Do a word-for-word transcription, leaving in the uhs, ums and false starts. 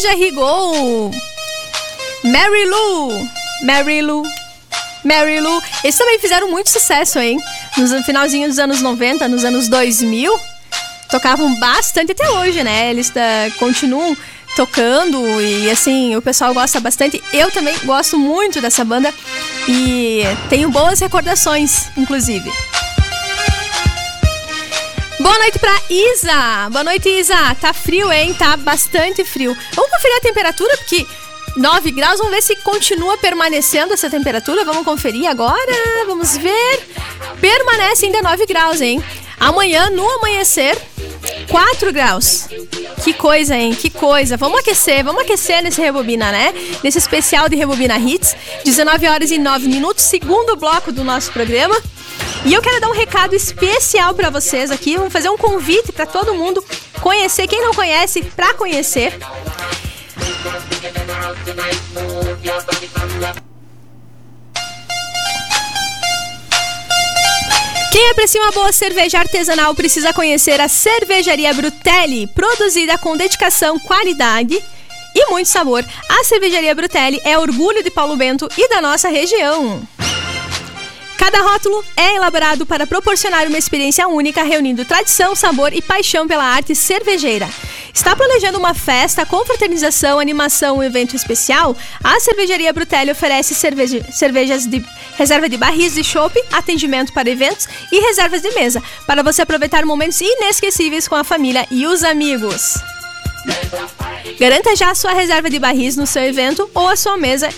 Cerveja Rigol. Mary Lou. Mary Lou. Mary Lou. Eles também fizeram muito sucesso, hein? No finalzinho dos anos noventa, nos anos dois mil. Tocavam bastante até hoje, né? Eles uh, continuam tocando e, assim, o pessoal gosta bastante. Eu também gosto muito dessa banda e tenho boas recordações, inclusive. Boa noite pra Isa. Boa noite, Isa. Tá frio, hein? Tá bastante frio. Vamos conferir a temperatura, porque nove graus. Vamos ver se continua permanecendo essa temperatura. Vamos conferir agora. Vamos ver. Permanece ainda nove graus, hein? Amanhã, no amanhecer, quatro graus. Que coisa, hein? Que coisa. Vamos aquecer, vamos aquecer nesse Rebobina, né? Nesse especial de Rebobina Hits. dezenove horas e nove minutos, segundo bloco do nosso programa. E eu quero dar um recado especial pra vocês aqui. Vamos fazer um convite pra todo mundo conhecer. Quem não conhece, pra conhecer. Quem aprecia uma boa cerveja artesanal precisa conhecer a Cervejaria Brutelli, produzida com dedicação, qualidade e muito sabor. A Cervejaria Brutelli é orgulho de Paulo Bento e da nossa região. Cada rótulo é elaborado para proporcionar uma experiência única, reunindo tradição, sabor e paixão pela arte cervejeira. Está planejando uma festa, confraternização, animação ou evento especial? A Cervejaria Brutelli oferece cerveja, cervejas de reserva de barris de chopp, atendimento para eventos e reservas de mesa, para você aproveitar momentos inesquecíveis com a família e os amigos. Garanta já a sua reserva de barris no seu evento ou a sua mesa